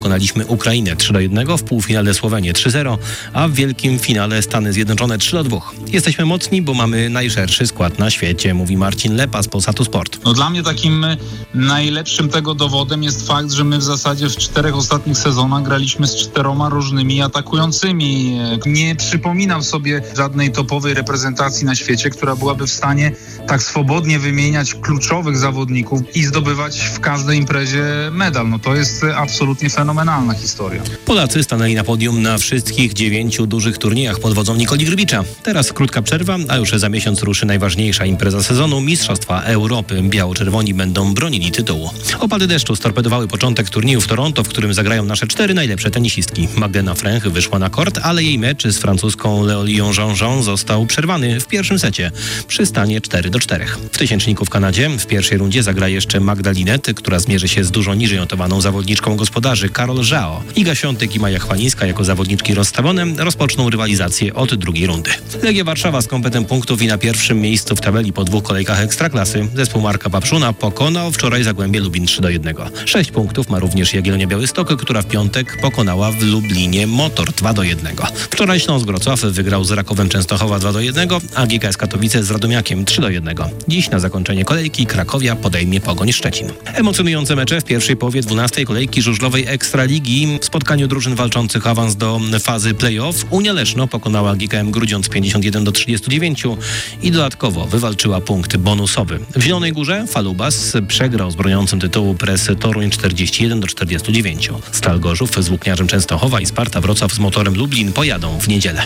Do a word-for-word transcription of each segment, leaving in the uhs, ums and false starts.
Pokonaliśmy Ukrainę trzy do jednego, w półfinale Słowenię trzy zero, a w wielkim finale Stany Zjednoczone trzy do dwóch. Jesteśmy mocni, bo mamy najszerszy skład na świecie, mówi Marcin Lepa z Polsatu Sport. No dla mnie takim najlepszym tego dowodem jest fakt, że my w zasadzie w czterech ostatnich sezonach graliśmy z czteroma różnymi atakującymi. Nie przypominam sobie żadnej topowej reprezentacji na świecie, która byłaby w stanie tak swobodnie wymieniać kluczowych zawodników i zdobywać w każdej imprezie medal. No to jest absolutnie fenomenalna historia. Polacy stanęli na podium na wszystkich dziewięciu dużych turniejach pod wodzą Nikoli Grbicza. Teraz krótka przerwa, a już za miesiąc ruszy najważniejsza impreza sezonu, Mistrzostwa Europy. Biało-czerwoni będą bronili tytułu. Opady deszczu storpedowały początek turnieju w Toronto, w którym zagrają nasze cztery najlepsze tenisistki. Magdalena Fręch wyszła na kort, ale jej mecz z francuską Leolią Jean-Jean został przerwany w pierwszym secie przy stanie cztery do czterech. W tysięczniku w Kanadzie w pierwszej rundzie zagra jeszcze Magda Linette, która zmierzy się z dużo niżej notowaną zawodniczką gospodarzy Karol Żao. Iga Świątek i Maja Chwalińska jako zawodniczki rozstawione rozpoczną rywalizację od drugiej rundy. Legia Warszawa z kompetem punktów i na pierwszym miejscu w tabeli po dwóch kolejkach Ekstraklasy. Zespół Marka Papszuna pokonał wczoraj Zagłębie Lubin trzy do jednego. Sześć punktów ma również Jagiellonia Białystok, która w piątek pokonała w Lublinie Motor dwa do jednego. Wczoraj Śląsk Wrocław wygrał z Rakowem Częstochowa dwa do jednego, a G K S Katowice z Radomiakiem trzy do jednego. Dziś na zakończenie kolejki Krakowia podejmie Pogoń Szczecin. Emocjonujące mecze w pierwszej połowie dwunastej kolejki żużlowej Ekstraligi. W spotkaniu drużyn walczących o awans do fazy play-off Unia Leszno pokonała G K M Grudziądz pięćdziesiąt jeden do trzydziestu dziewięciu i dodatkowo wywalczyła punkt bonusowy. W Zielonej Górze Falubas przegrał z broniącym tytułu Press Toruń czterdzieści jeden do czterdziestu dziewięciu. Stal Gorzów z Włókniarzem Częstochowa i Sparta Wrocław z Motorem Lublin pojadą w niedzielę.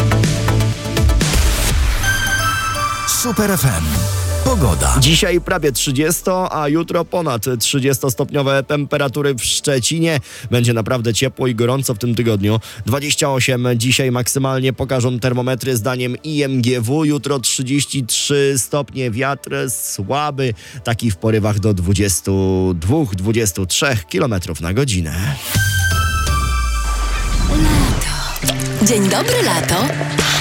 Super F M. Pogoda. Dzisiaj prawie trzydzieści, a jutro ponad trzydziestostopniowe temperatury w Szczecinie. Będzie naprawdę ciepło i gorąco w tym tygodniu. dwadzieścia osiem dzisiaj maksymalnie pokażą termometry zdaniem I M G W. Jutro trzydzieści trzy stopnie, wiatr słaby, taki w porywach do dwudziestu dwóch do dwudziestu trzech kilometrów na godzinę. Lato. Dzień dobry, lato.